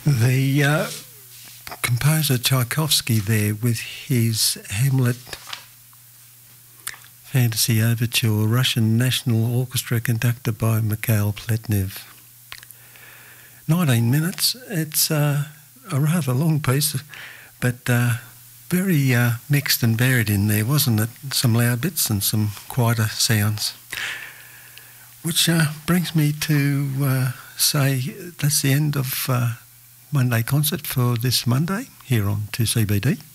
The composer Tchaikovsky there with his Hamlet Fantasy Overture, Russian National Orchestra conducted by Mikhail Pletnev. 19 minutes. It's a rather long piece, but very mixed and varied in there, wasn't it? Some loud bits and some quieter sounds. Which brings me to say that's the end of Monday Concert for this Monday here on 2CBD.